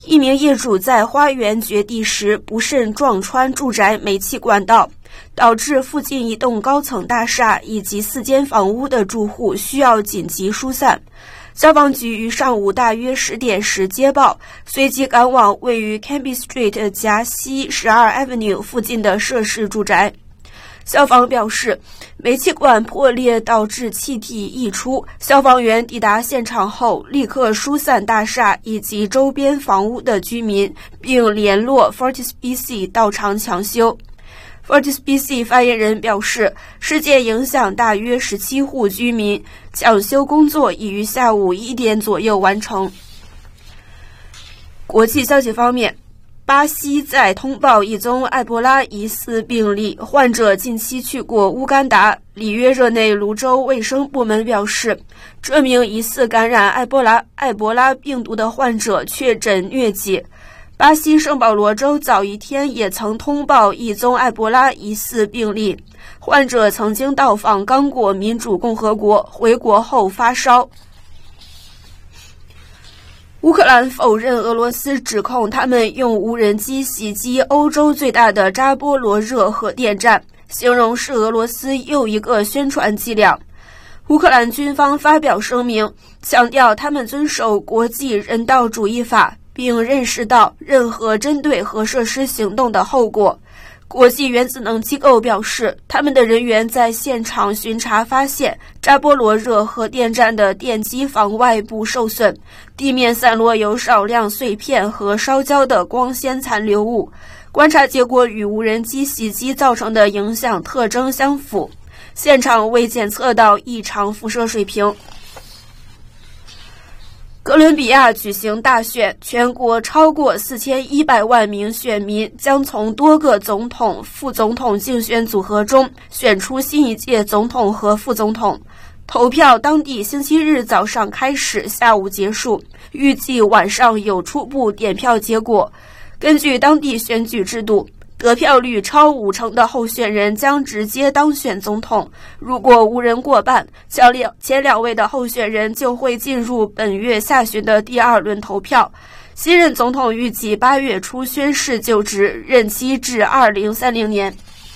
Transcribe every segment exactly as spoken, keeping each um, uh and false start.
一名业主在花园掘地时不慎撞穿住宅煤气管道，导致附近一栋高层大厦以及四间房屋的住户需要紧急疏散。消防局于上午大约十点时接报，随即赶往位于 Cambie Street 夹西十二 Avenue 附近的涉事住宅。消防表示，煤气管破裂导致气体溢出，消防员抵达现场后立刻疏散大厦以及周边房屋的居民，并联络 Fortis B C 到场抢修。Fortis B C 发言人表示，事件影响大约十七户居民，抢修工作已于下午一点左右完成。国际消息方面，巴西在通报一宗埃博拉疑似病例，患者近期去过乌干达。里约热内卢州卫生部门表示，这名疑似感染埃博拉埃博拉病毒的患者确诊疟疾。巴西圣保罗州早一天也曾通报一宗埃博拉疑似病例，患者曾经到访刚果民主共和国，回国后发烧。乌克兰否认俄罗斯指控他们用无人机袭击欧洲最大的扎波罗热核电站，形容是俄罗斯又一个宣传伎俩。乌克兰军方发表声明，强调他们遵守国际人道主义法，并认识到任何针对核设施行动的后果。国际原子能机构表示，他们的人员在现场巡查发现，扎波罗热核电站的电机房外部受损，地面散落有少量碎片和烧焦的光纤残留物。观察结果与无人机袭击造成的影响特征相符，现场未检测到异常辐射水平。哥伦比亚举行大选，全国超过四千一百万名选民将从多个总统、副总统竞选组合中选出新一届总统和副总统。投票当地星期日早上开始，下午结束，预计晚上有初步点票结果。根据当地选举制度，得票率超五成的候选人将直接当选总统，如果无人过半，前两位的候选人就会进入本月下旬的第二轮投票。新任总统预计八月初宣誓就职，任期至二零三零年。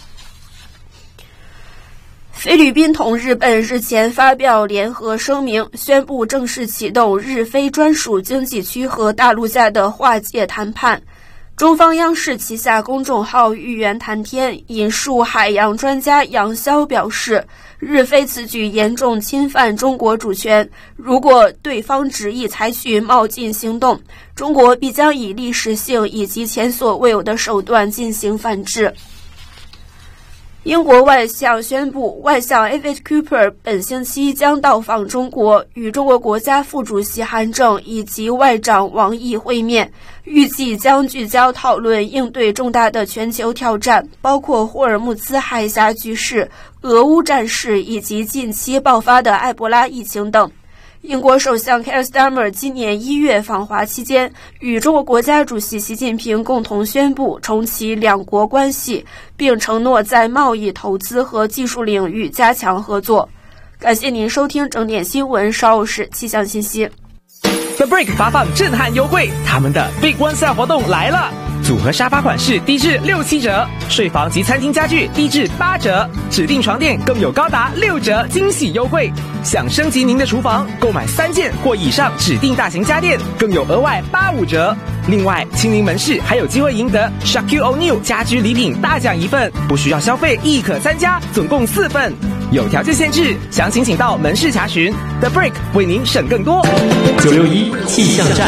菲律宾同日本日前发表联合声明，宣布正式启动日菲专属经济区和大陆架的划界谈判。中方央视旗下公众号豫园谈天引述海洋专家杨潇表示，日菲此举严重侵犯中国主权，如果对方执意采取冒进行动，中国必将以历史性以及前所未有的手段进行反制。英国外相宣布，外相 David Cooper 本星期将到访中国，与中国国家副主席韩正以及外长王毅会面，预计将聚焦讨论应对重大的全球挑战，包括霍尔木兹海峡局势、俄乌战事以及近期爆发的埃博拉疫情等。英国首相 Keir Starmer 今年一月访华期间，与中国国家主席习近平共同宣布重启两国关系，并承诺在贸易、投资和技术领域加强合作。感谢您收听整点新闻，稍后是气象信息。 The Brick 发放震撼优惠，他们的 Big One Sale 活动来了！组合沙发款式低至六七折，睡房及餐厅家具低至八折，指定床垫更有高达六折惊喜优惠。想升级您的厨房，购买三件或以上指定大型家电，更有额外八五折。另外，亲临门市还有机会赢得 Shaquille O'Neal 家居礼品大奖一份，不需要消费亦可参加，总共四份。有条件限制，详情请到门市查询。The Brick 为您省更多。 九六一气象站。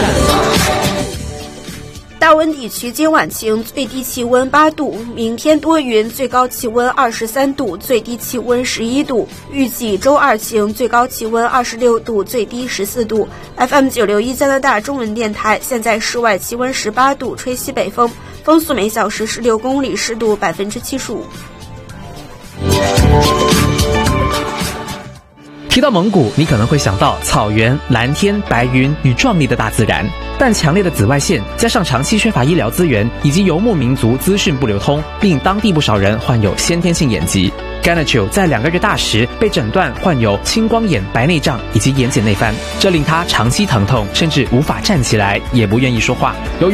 大温地区今晚晴，最低气温八度，明天多云，最高气温二十三度，最低气温十一度。预计周二晴，最高气温二十六度，最低十四度。F M 九六一加拿大中文电台，现在室外气温十八度，吹西北风，风速每小时十六公里，湿度百分之七十五。 提到蒙古，你可能会想到草原、蓝天、白云与壮丽的大自然，但强烈的紫外线加上长期缺乏医疗资源以及游牧民族资讯不流通，令当地不少人患有先天性眼疾。Ganachio 在两个月大时被诊断患有青光眼白内障以及眼睑内翻，这令他长期疼痛，甚至无法站起来，也不愿意说话。由于